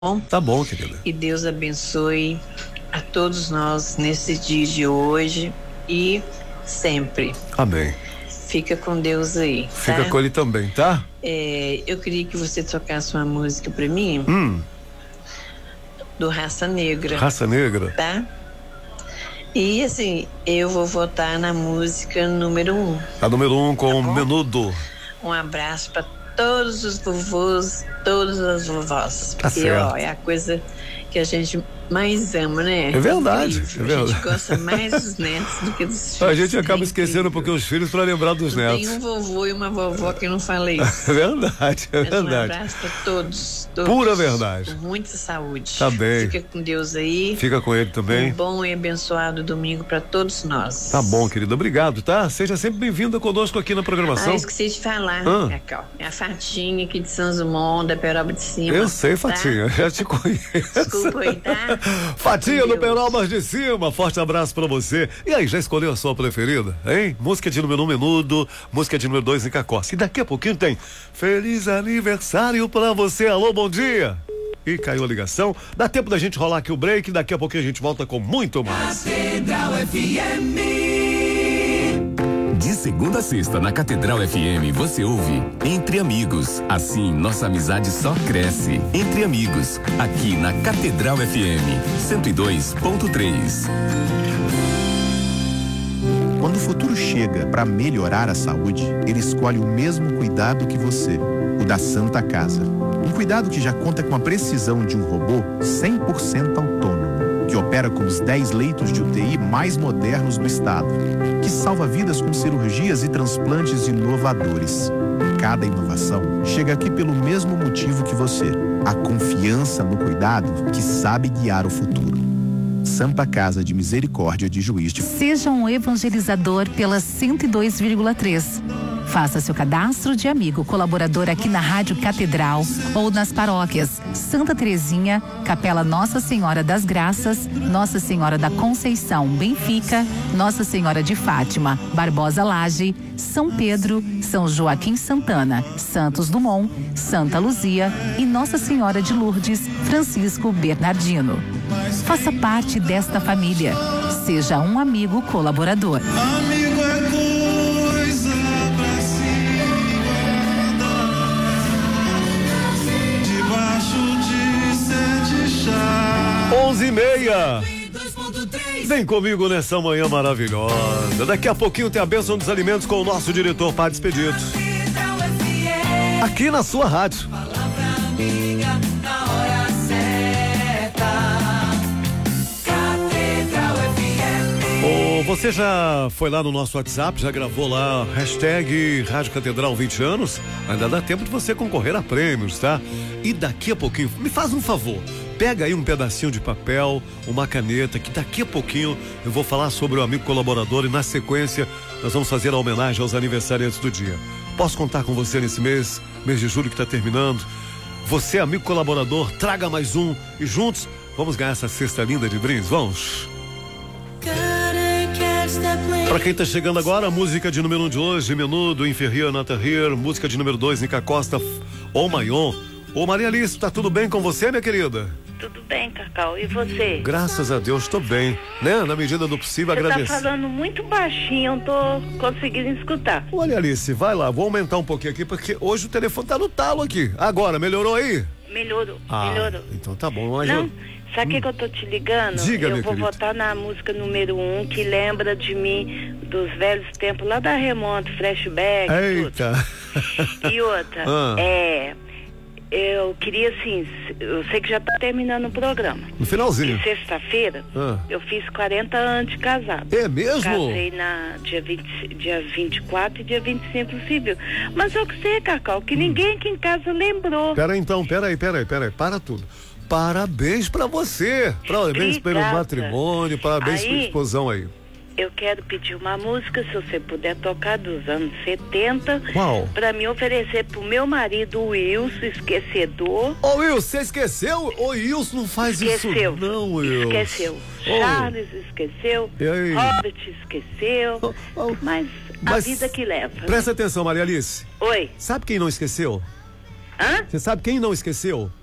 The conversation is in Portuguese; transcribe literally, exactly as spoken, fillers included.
Bom, tá bom, querida. E Deus abençoe a todos nós nesse dia de hoje e sempre. Amém. Fica com Deus aí, Fica tá? com ele também, tá? É, eu queria que você tocasse uma música pra mim. Hum. Do Raça Negra. Raça Negra. Tá? E assim, eu vou votar na música número um. A número um com tá o Menudo. Um abraço pra todos os vovôs, todas as vovós. Tá Porque, certo. ó, é a coisa que a gente mais ama, né? É verdade, Incrível. é verdade. A gente gosta mais dos netos do que dos filhos. A gente acaba é esquecendo um pouquinho os filhos pra lembrar dos Tem netos. um vovô e uma vovó que não fala isso. É verdade, é Mas verdade. Um abraço pra todos, todos. Pura verdade. Com muita saúde. Tá bem. Fica com Deus aí. Fica com ele também. Um bom e abençoado domingo pra todos nós. Tá bom, querida. Obrigado, tá? Seja sempre bem-vinda conosco aqui na programação. Ah, esqueci de falar, Ah. Cacau. É a Fatinha aqui de São Zumon, da Peroba de Cima. Eu sei, tá? Fatinha, já te conheço. Desculpa aí, tá? Fatinha do Deus. Perobas de Cima, forte abraço pra você. E aí, já escolheu a sua preferida, hein? Música de número um, Menudo, música de número dois, Nicacossi. E daqui a pouquinho tem Feliz Aniversário pra você, alô, bom dia. E caiu a ligação, dá tempo da gente rolar aqui o break, daqui a pouquinho a gente volta com muito mais. Catedral F M. De segunda a sexta na Catedral F M você ouve Entre Amigos. Assim nossa amizade só cresce. Entre Amigos, aqui na Catedral F M cento e dois ponto três. Quando o futuro chega para melhorar a saúde, ele escolhe o mesmo cuidado que você, o da Santa Casa. Um cuidado que já conta com a precisão de um robô cem por cento autônomo, que opera com os dez leitos de U T I mais modernos do estado, que salva vidas com cirurgias e transplantes inovadores. Cada inovação chega aqui pelo mesmo motivo que você, a confiança no cuidado que sabe guiar o futuro. Santa Casa de Misericórdia de Juiz de... Seja um evangelizador pela cento e dois vírgula três. Faça seu cadastro de amigo colaborador aqui na Rádio Catedral ou nas paróquias Santa Terezinha, Capela Nossa Senhora das Graças, Nossa Senhora da Conceição, Benfica, Nossa Senhora de Fátima, Barbosa Laje, São Pedro, São Joaquim Santana, Santos Dumont, Santa Luzia e Nossa Senhora de Lourdes, Francisco Bernardino. Faça parte desta família. Seja um amigo colaborador. Amigo é coisa pra se guardar debaixo de sete chaves. Onze e meia. Vem comigo nessa manhã maravilhosa. Daqui a pouquinho tem a bênção dos alimentos com o nosso diretor Padre Expedito. Aqui na sua rádio. Ô, você já foi lá no nosso WhatsApp, já gravou lá hashtag Rádio Catedral vinte anos? Ainda dá tempo de você concorrer a prêmios, tá? E daqui a pouquinho, me faz um favor, pega aí um pedacinho de papel, uma caneta, que daqui a pouquinho eu vou falar sobre o amigo colaborador e na sequência nós vamos fazer a homenagem aos aniversariantes do dia. Posso contar com você nesse mês, mês de julho que está terminando? Você, amigo colaborador, traga mais um e juntos vamos ganhar essa cesta linda de brindes, vamos? Pra quem tá chegando agora, a música de número um de hoje, Menudo, Inferria, Nata Here, música de número dois, Nica Costa, Ô Maion. Ô Maria Alice, tá tudo bem com você, minha querida? Tudo bem, Cacau, e você? Graças a Deus, tô bem, né? Na medida do possível, Você agradecer. tá falando muito baixinho, eu não tô conseguindo escutar. Olha, Alice, vai lá, vou aumentar um pouquinho aqui, porque hoje o telefone tá no talo aqui. Agora, melhorou aí? Melhorou, Ah, melhorou. então tá bom. Mas Não, eu... sabe o que, que eu tô te ligando? Diga, eu minha vou querida. votar na música número um, que lembra de mim, dos velhos tempos, lá da Remonta, flashback, Eita. tudo. E outra, Ah. é... Eu queria, assim, eu sei que já tá terminando o programa. No finalzinho. E sexta-feira, Ah. eu fiz quarenta anos de casado. É mesmo? Casei na dia, vinte, dia vinte e quatro e dia vinte e cinco civil. Mas eu que sei, Cacau, que ninguém aqui em casa lembrou. Pera aí, então, pera aí, pera aí, pera aí, para tudo. Parabéns pra você. Parabéns pelo Obrigada. matrimônio, parabéns Aí- pela explosão aí. Eu quero pedir uma música, se você puder tocar, dos anos setenta. Qual? Pra me oferecer pro meu marido, o Wilson, esquecedor. Ô Wilson, você esqueceu? Ô Wilson, não faz Esqueceu. isso não, Wilson. Esqueceu. Ô. Charles esqueceu. E aí? Robert esqueceu. Ô, ô. Mas, Mas a vida que leva. Presta atenção, Maria Alice. Oi. Sabe quem não esqueceu? Hã? Você sabe quem não esqueceu?